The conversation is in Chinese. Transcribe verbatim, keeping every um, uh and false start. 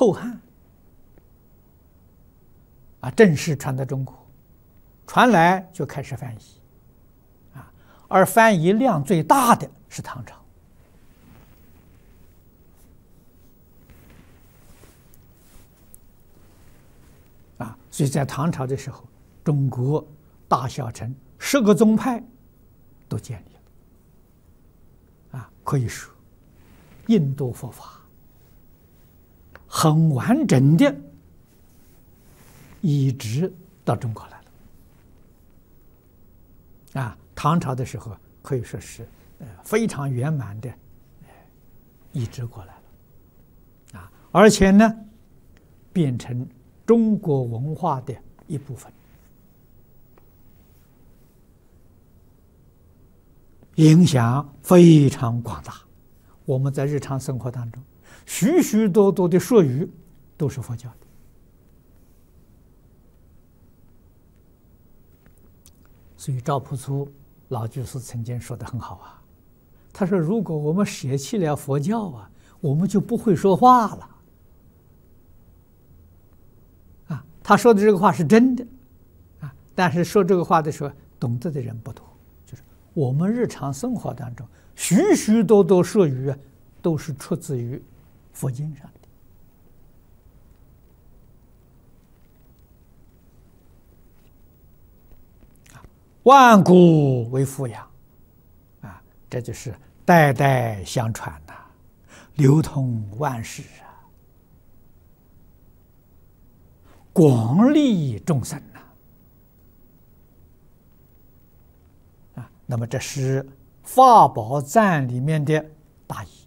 后汉啊正式传到中国，传来就开始翻译啊，而翻译量最大的是唐朝。啊，所以在唐朝的时候，中国大小乘十个宗派都建立了，啊，可以说印度佛法很完整的移植到中国来了。啊，唐朝的时候可以说是呃非常圆满的移植过来了，啊，而且呢，变成中国文化的一部分，影响非常广大。我们在日常生活当中，许许多多的术语都是佛教的。所以赵朴初老居士曾经说得很好啊，他说：“如果我们舍弃了佛教啊，我们就不会说话了。”啊，他说的这个话是真的啊，但是说这个话的时候，懂得的人不多。就是我们日常生活当中，许许多多术语啊，都是出自于佛经上的。万古为富养，啊，这就是代代相传呐、啊，流通万世啊，广利众生呐、啊，啊，那么这是法宝赞里面的大义。